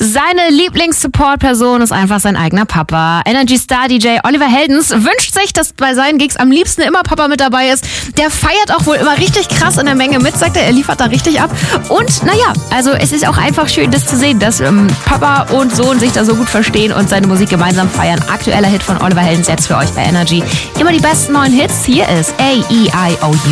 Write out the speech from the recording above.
Seine Lieblings-Support-Person ist einfach sein eigener Papa. Energy-Star-DJ Oliver Heldens wünscht sich, dass bei seinen Gigs am liebsten immer Papa mit dabei ist. Der feiert auch wohl immer richtig krass in der Menge mit, sagt er liefert da richtig ab. Und naja, also es ist auch einfach schön, das zu sehen, dass Papa und Sohn sich da so gut verstehen und seine Musik gemeinsam feiern. Aktueller Hit von Oliver Heldens jetzt für euch bei Energy. Immer die besten neuen Hits. Hier ist A-E-I-O-U.